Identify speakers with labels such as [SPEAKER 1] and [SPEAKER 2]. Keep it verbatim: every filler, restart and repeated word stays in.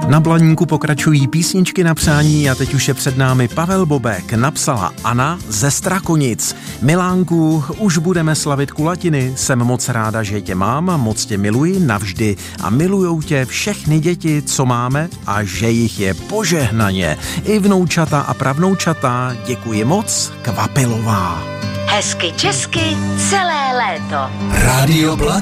[SPEAKER 1] Na Blaníku pokračují písničky na přání a teď už je před námi Pavel Bobek. Napsala Anna ze Strakonic. Milánku, už budeme slavit kulatiny. Jsem moc ráda, že tě mám, moc tě miluji navždy a milujou tě všechny děti, co máme a že jich je požehnaně. I vnoučata a pravnoučata, děkuji moc, Kvapilová.
[SPEAKER 2] Hezky česky celé léto.
[SPEAKER 3] Rádio Blaník.